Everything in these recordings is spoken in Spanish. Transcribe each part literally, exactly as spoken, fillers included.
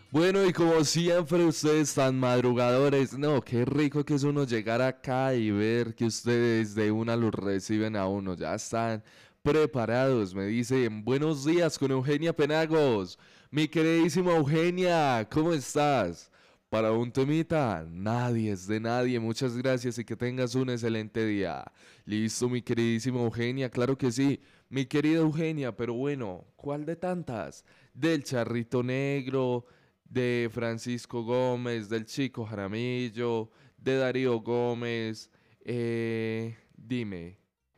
Bueno, y como siempre, ustedes tan madrugadores, no, qué rico que es uno llegar acá y ver que ustedes de una los reciben a uno, ya están preparados, me dicen, buenos días con Eugenia Penagos, mi queridísima Eugenia, ¿cómo estás? Para un temita, nadie es de nadie, muchas gracias y que tengas un excelente día. Listo, mi queridísima Eugenia, claro que sí, mi querida Eugenia, pero bueno, ¿cuál de tantas? Del charrito negro, de Francisco Gómez, del Chico Jaramillo, de Darío Gómez. Eh, dime,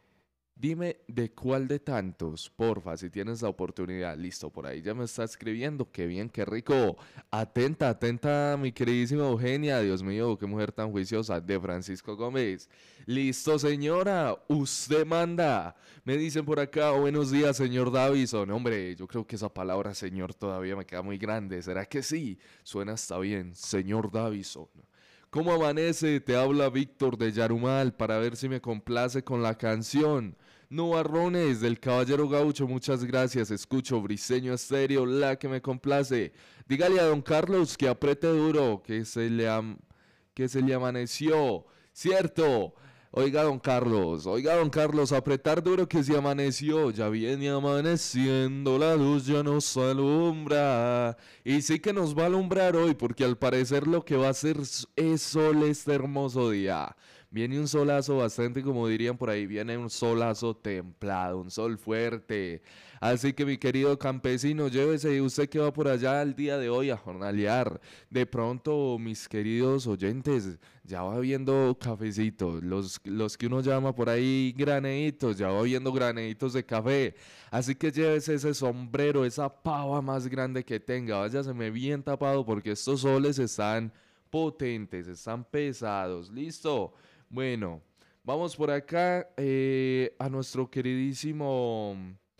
dime de cuál de tantos, porfa, si tienes la oportunidad. Listo, por ahí ya me está escribiendo. Qué bien, qué rico. Atenta, atenta, mi queridísima Eugenia. Dios mío, qué mujer tan juiciosa. De Francisco Gómez. Listo, señora. Usted manda. Me dicen por acá, buenos días, señor Davison. Hombre, yo creo que esa palabra señor todavía me queda muy grande. ¿Será que sí? Suena hasta bien, señor Davison. ¿Cómo amanece? Te habla Víctor de Yarumal para ver si me complace con la canción. Nubarrones del Caballero Gaucho, muchas gracias. Escucho Briseño Estéreo, la que me complace. Dígale a don Carlos que apriete duro, que se le, am- que se le amaneció. Cierto. Oiga, don Carlos, oiga, don Carlos, apretar duro que se amaneció. Ya viene amaneciendo, la luz ya nos alumbra. Y sí que nos va a alumbrar hoy, porque al parecer lo que va a hacer es sol este hermoso día. Viene un solazo bastante, como dirían por ahí, viene un solazo templado, un sol fuerte. Así que mi querido campesino, llévese usted que va por allá el día de hoy a jornalear. De pronto, mis queridos oyentes, ya va viendo cafecitos, los, los que uno llama por ahí graneitos, ya va viendo graneitos de café. Así que llévese ese sombrero, esa pava más grande que tenga, váyaseme bien tapado porque estos soles están potentes, están pesados. ¿Listo? Bueno, vamos por acá eh, a nuestro queridísimo,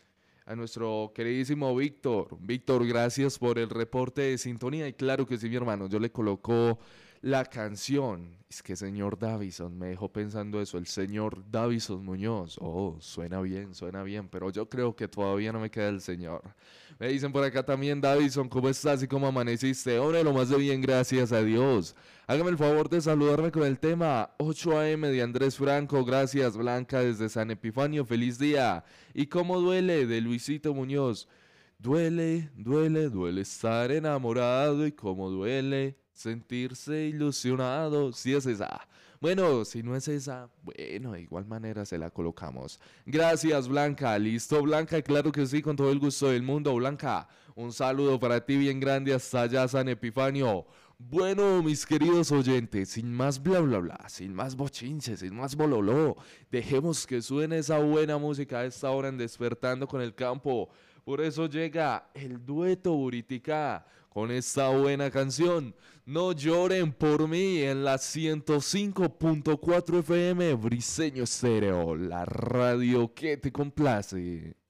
a nuestro queridísimo Víctor. Víctor, gracias por el reporte de sintonía. Y claro que sí, mi hermano, yo le coloco la canción. Es que señor Davison me dejó pensando eso. El señor Davison Muñoz. Oh, suena bien, suena bien. Pero yo creo que todavía no me queda el señor. Me dicen por acá también, Davison, ¿cómo estás y cómo amaneciste? Hombre, lo más de bien, gracias a Dios. Hágame el favor de saludarme con el tema ocho a m de Andrés Franco. Gracias, Blanca, desde San Epifanio. Feliz día. ¿Y cómo duele? De Luisito Muñoz. Duele, duele, duele estar enamorado y cómo duele sentirse ilusionado. Si es esa. Bueno, si no es esa, bueno, de igual manera se la colocamos. Gracias, Blanca. Listo, Blanca, claro que sí, con todo el gusto del mundo, Blanca. Un saludo para ti bien grande hasta allá, San Epifanio. Bueno, mis queridos oyentes, sin más bla bla bla, sin más bochinches, sin más bololó, dejemos que suene esa buena música a esta hora en Despertando con el Campo. Por eso llega el dueto Buritica con esta buena canción. No lloren por mí en la ciento cinco punto cuatro F M Briseño Estéreo, la radio que te complace.